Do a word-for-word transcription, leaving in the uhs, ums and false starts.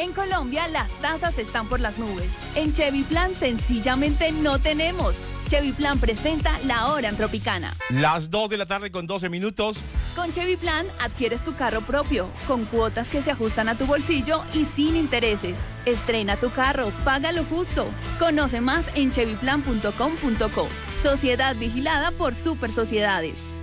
En Colombia las tasas están por las nubes. En Chevy Plan sencillamente no tenemos. Chevy Plan presenta La Hora en Tropicana. Las dos de la tarde con doce minutos. Con Chevy Plan adquieres tu carro propio, con cuotas que se ajustan a tu bolsillo y sin intereses. Estrena tu carro, paga lo justo. Conoce más en chevy plan punto com punto co. Sociedad vigilada por Super Sociedades.